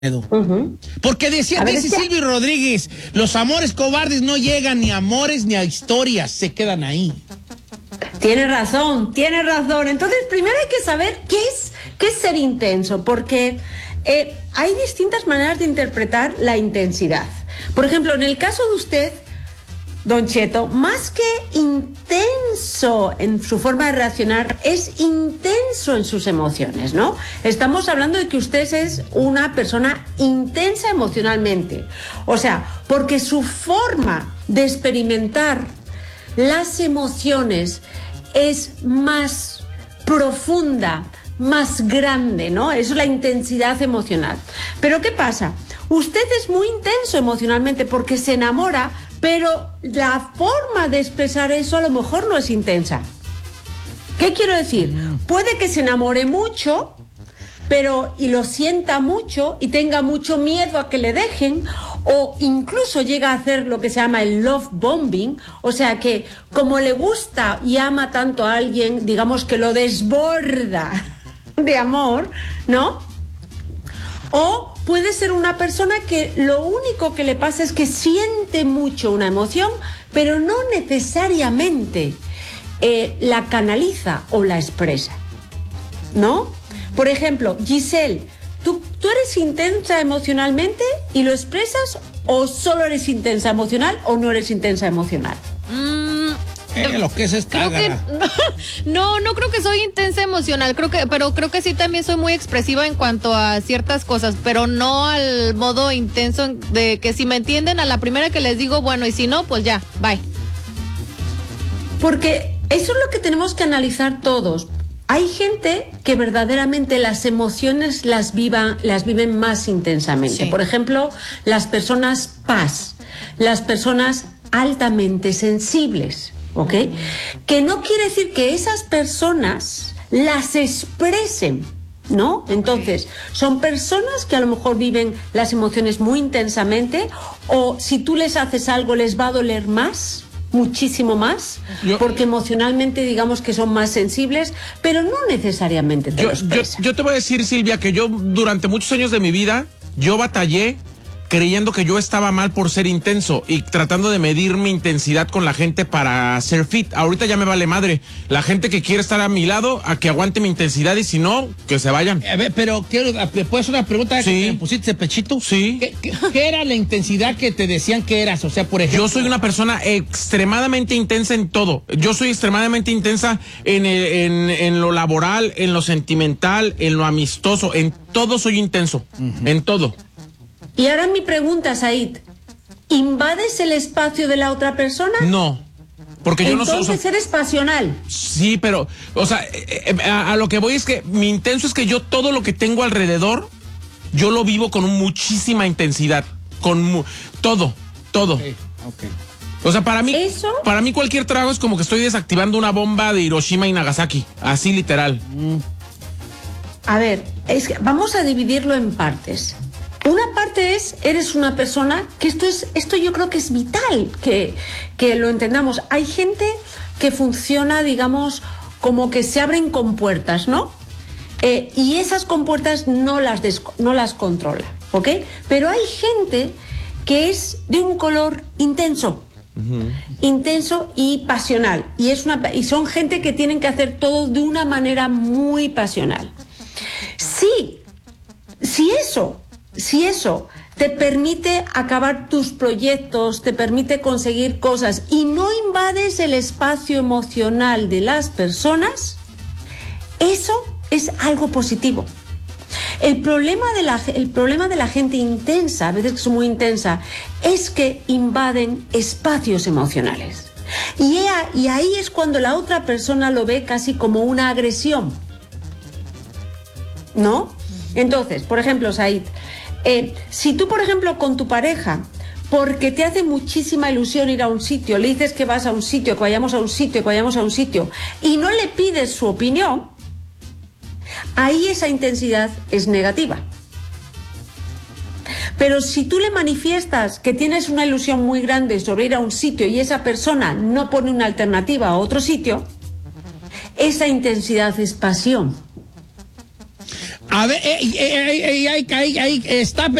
Porque dice Silvio Rodríguez, los amores cobardes no llegan ni a amores ni a historias, se quedan ahí. Tiene razón. Entonces, primero hay que saber qué es ser intenso, porque hay distintas maneras de interpretar la intensidad. Por ejemplo, en el caso de usted, Don Cheto, más que intenso en su forma de reaccionar, es intenso en sus emociones, ¿no? Estamos hablando de que usted es una persona intensa emocionalmente. O sea, porque su forma de experimentar las emociones es más profunda, más grande, ¿no? Eso es la intensidad emocional. Pero ¿qué pasa? Usted es muy intenso emocionalmente porque se enamora, pero la forma de expresar eso a lo mejor no es intensa. ¿Qué quiero decir? Puede que se enamore mucho, y lo sienta mucho y tenga mucho miedo a que le dejen, o incluso llega a hacer lo que se llama el love bombing, o sea que como le gusta y ama tanto a alguien, digamos que lo desborda de amor, ¿no? O puede ser una persona que lo único que le pasa es que siente mucho una emoción, pero no necesariamente la canaliza o la expresa, ¿no? Por ejemplo, Giselle, ¿tú eres intensa emocionalmente y lo expresas, o solo eres intensa emocional o no eres intensa emocional? Lo que es cágara. No creo que soy intensa emocional, pero creo que sí también soy muy expresiva en cuanto a ciertas cosas, pero no al modo intenso de que si me entienden a la primera que les digo, bueno, y si no, pues ya, bye. Porque eso es lo que tenemos que analizar todos. Hay gente que verdaderamente las emociones las viven más intensamente. Sí. Por ejemplo, las personas paz, las personas altamente sensibles, ¿ok? Que no quiere decir que esas personas las expresen, ¿no? Entonces, son personas que a lo mejor viven las emociones muy intensamente, o si tú les haces algo les va a doler más, muchísimo más, porque emocionalmente digamos que son más sensibles, pero no necesariamente te lo expresan. Yo te voy a decir, Silvia, que yo durante muchos años de mi vida, yo batallé creyendo que yo estaba mal por ser intenso y tratando de medir mi intensidad con la gente para ser fit. Ahorita ya me vale madre. La gente que quiere estar a mi lado, a que aguante mi intensidad, y si no, que se vayan. A ver, pero ¿puedes hacer una pregunta? Sí. ¿Que me pusiste pechito? Sí. ¿Qué era la intensidad que te decían que eras? O sea, por ejemplo... Yo soy una persona extremadamente intensa en todo. Yo soy extremadamente intensa en lo laboral, en lo sentimental, en lo amistoso. En todo soy intenso. En todo. Y ahora mi pregunta, Said, ¿invades el espacio de la otra persona? No, porque yo no soy... Entonces eres pasional. Sí, pero, o sea, a lo que voy es que mi intenso es que yo todo lo que tengo alrededor, yo lo vivo con muchísima intensidad, todo. Okay. O sea, para mí cualquier trago es como que estoy desactivando una bomba de Hiroshima y Nagasaki, así literal. A ver, vamos a dividirlo en partes. Una parte eres una persona, que esto yo creo que es vital, que lo entendamos. Hay gente que funciona, digamos, como que se abren compuertas, ¿no? Y esas compuertas no las controla, ¿ok? Pero hay gente que es de un color intenso. Intenso y pasional. Y son gente que tienen que hacer todo de una manera muy pasional. Si eso te permite acabar tus proyectos, te permite conseguir cosas y no invades el espacio emocional de las personas, eso es algo positivo. El problema de la gente intensa, a veces que son muy intensa, es que invaden espacios emocionales. Y ahí es cuando la otra persona lo ve casi como una agresión, ¿no? Entonces, por ejemplo, Said, si tú, por ejemplo, con tu pareja, porque te hace muchísima ilusión ir a un sitio, le dices que vas a un sitio, que vayamos a un sitio, y no le pides su opinión, ahí esa intensidad es negativa. Pero si tú le manifiestas que tienes una ilusión muy grande sobre ir a un sitio y esa persona no pone una alternativa a otro sitio, esa intensidad es pasión. A ver, ahí está